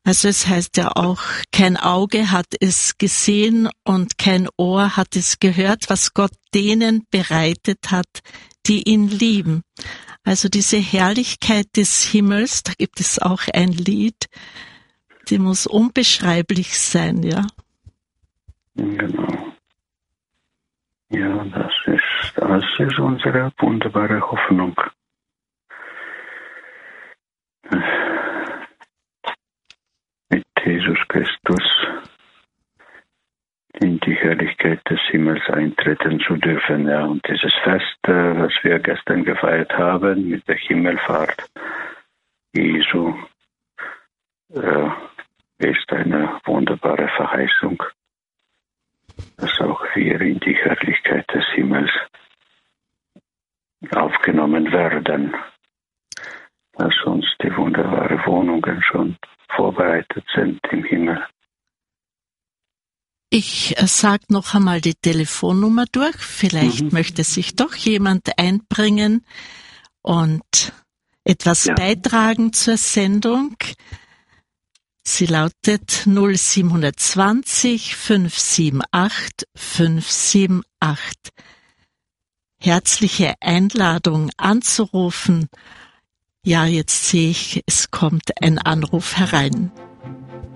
Also es heißt ja auch, kein Auge hat es gesehen und kein Ohr hat es gehört, was Gott denen bereitet hat, die ihn lieben. Also diese Herrlichkeit des Himmels, da gibt es auch ein Lied, die muss unbeschreiblich sein, ja. Genau. Ja, das ist unsere wunderbare Hoffnung. Mit Jesus Christus in die Herrlichkeit des Himmels eintreten zu dürfen. Ja. Und dieses Fest, was wir gestern gefeiert haben, mit der Himmelfahrt Jesu, ist eine wunderbare Verheißung, dass auch wir in die Herrlichkeit des Himmels aufgenommen werden, dass uns die wunderbaren Wohnungen schon vorbereitet sind im Himmel. Ich sage noch einmal die Telefonnummer durch. Vielleicht möchte sich doch jemand einbringen und etwas beitragen zur Sendung. Sie lautet 0720 578 578. Herzliche Einladung anzurufen. Ja, jetzt sehe ich, es kommt ein Anruf herein.